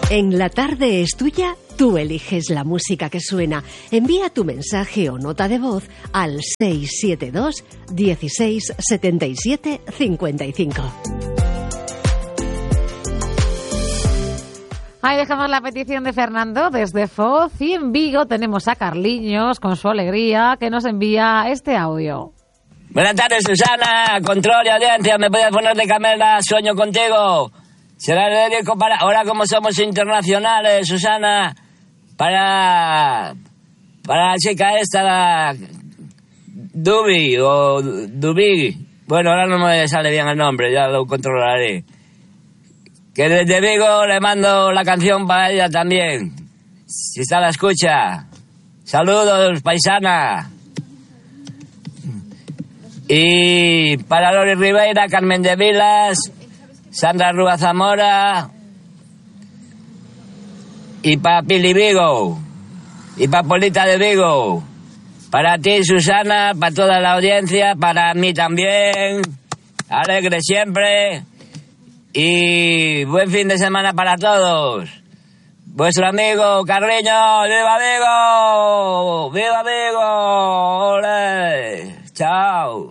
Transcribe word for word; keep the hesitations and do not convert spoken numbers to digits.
En La Tarde es Tuya, tú eliges la música que suena. Envía tu mensaje o nota de voz al seis siete dos, dieciséis, setenta y siete, cincuenta y cinco. Ahí dejamos la petición de Fernando desde Foz, y en Vigo tenemos a Carliños con su alegría que nos envía este audio. Buenas tardes, Susana, control y audiencia, ¿me puedes poner de Camela, Sueño contigo? Será el dedico para, ahora como somos internacionales, Susana, para, para la chica esta, la Dubi o Dubi, bueno, ahora no me sale bien el nombre, ya lo controlaré. Que desde Vigo le mando la canción para ella también, si está a la escucha. Saludos, paisana. Y para Lori Ribeira, Carmen de Vilas, Sandra Rúa Zamora, y para Pili Vigo, y para Polita de Vigo, para ti, Susana, para toda la audiencia, para mí también, alegre siempre, y buen fin de semana para todos. Vuestro amigo Carliños, ¡viva Vigo! ¡Viva Vigo! ¡Olé! ¡Chao!